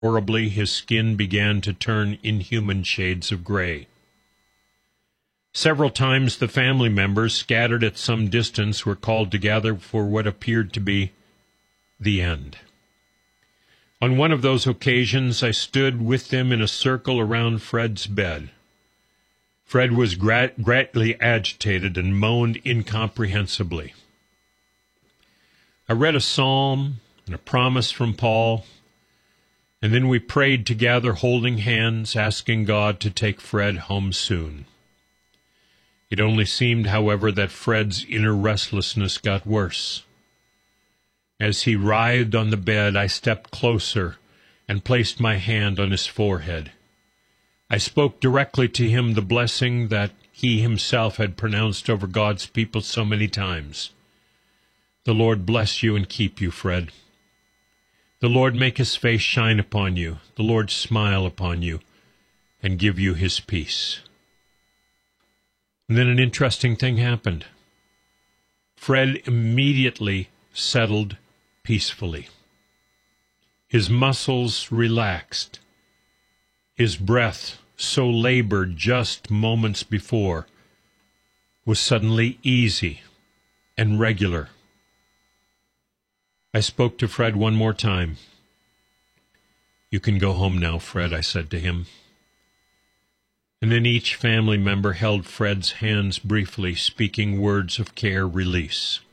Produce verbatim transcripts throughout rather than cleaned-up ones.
Horribly, his skin began to turn inhuman shades of gray. Several times the family members, scattered at some distance, were called together for what appeared to be the end. On one of those occasions, I stood with them in a circle around Fred's bed. Fred was gra- greatly agitated and moaned incomprehensibly. I read a psalm and a promise from Paul, and then we prayed together, holding hands, asking God to take Fred home soon. It only seemed, however, that Fred's inner restlessness got worse. As he writhed on the bed, I stepped closer and placed my hand on his forehead. I spoke directly to him the blessing that he himself had pronounced over God's people so many times. The Lord bless you and keep you, Fred. The Lord make his face shine upon you. The Lord smile upon you and give you his peace. And then an interesting thing happened. Fred immediately settled peacefully. His muscles relaxed. His breath, so labored just moments before, was suddenly easy and regular. I spoke to Fred one more time. "You can go home now, Fred," I said to him. And then each family member held Fred's hands briefly, speaking words of care release.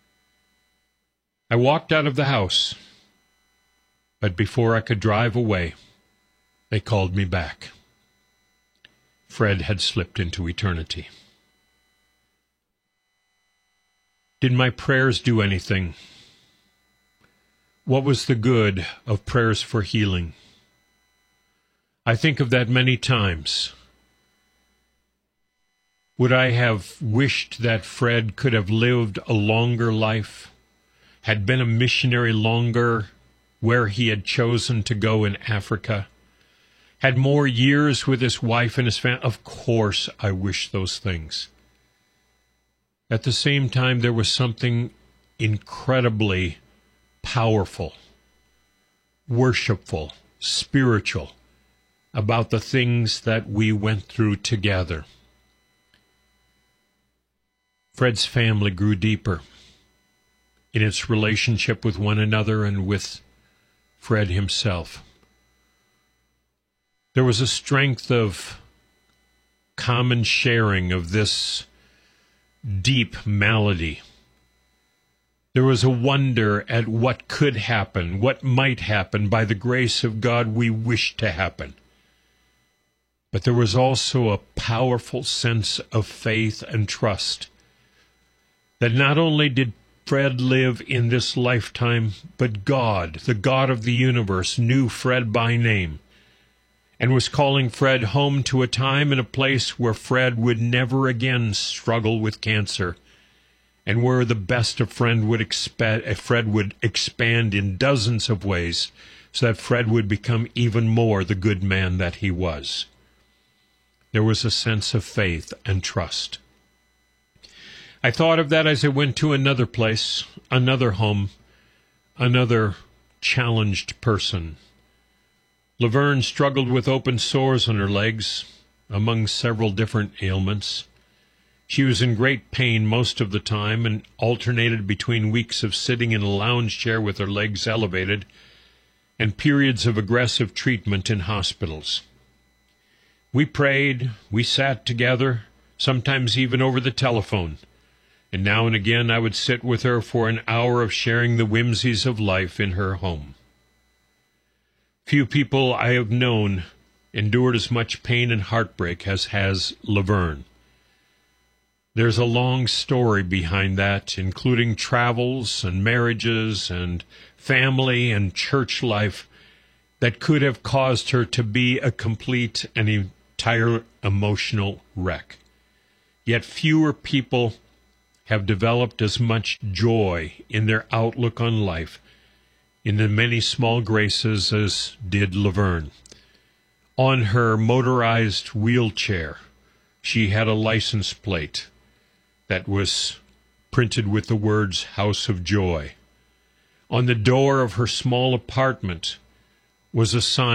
I walked out of the house, but before I could drive away, they called me back. Fred had slipped into eternity. Did my prayers do anything? What was the good of prayers for healing? I think of that many times. Would I have wished that Fred could have lived a longer life, had been a missionary longer where he had chosen to go in Africa, had more years with his wife and his family? Of course I wish those things. At the same time, there was something incredibly powerful, worshipful, spiritual about the things that we went through together. Fred's family grew deeper in its relationship with one another and with Fred himself. There was a strength of common sharing of this deep malady. There was a wonder at what could happen, what might happen by the grace of God we wish to happen. But there was also a powerful sense of faith and trust that not only did Fred live in this lifetime, but God, the God of the universe, knew Fred by name and was calling Fred home to a time and a place where Fred would never again struggle with cancer, and where the best of friend would expa- Fred would expand in dozens of ways so that Fred would become even more the good man that he was. There was a sense of faith and trust. I thought of that as I went to another place, another home, another challenged person. Laverne struggled with open sores on her legs, among several different ailments. She was in great pain most of the time and alternated between weeks of sitting in a lounge chair with her legs elevated and periods of aggressive treatment in hospitals. We prayed, we sat together, sometimes even over the telephone, and now and again I would sit with her for an hour of sharing the whimsies of life in her home. Few people I have known endured as much pain and heartbreak as has Laverne. There's a long story behind that, including travels and marriages and family and church life that could have caused her to be a complete and entire emotional wreck. Yet fewer people have developed as much joy in their outlook on life in the many small graces as did Laverne. On her motorized wheelchair, she had a license plate that was printed with the words House of Joy. On the door of her small apartment was a sign